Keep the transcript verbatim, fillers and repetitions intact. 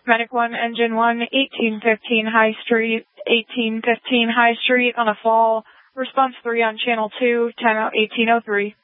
Medic one, Engine one, eighteen fifteen High Street, eighteen fifteen High Street on a fall. Response three on Channel two, timeout eighteen oh three.